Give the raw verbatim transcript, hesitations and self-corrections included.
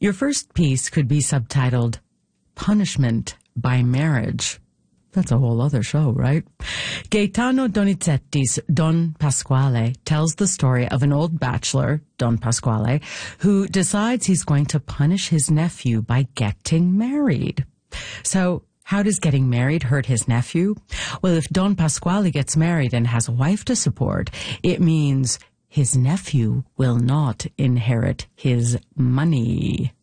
Your first piece could be subtitled Punishment by Marriage. That's a whole other show, right? Gaetano Donizetti's Don Pasquale tells the story of an old bachelor, Don Pasquale, who decides he's going to punish his nephew by getting married. So, how does getting married hurt his nephew? Well, if Don Pasquale gets married and has a wife to support, it means his nephew will not inherit his money.